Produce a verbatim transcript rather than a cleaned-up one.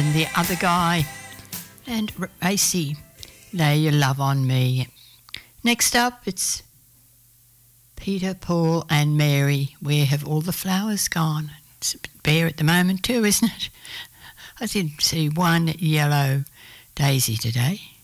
and The Other Guy, and Racy, Lay Your Love on Me. Next up, it's Peter, Paul and Mary, Where Have All the Flowers Gone? It's a bit bare at the moment too, isn't it? I did see one yellow daisy today.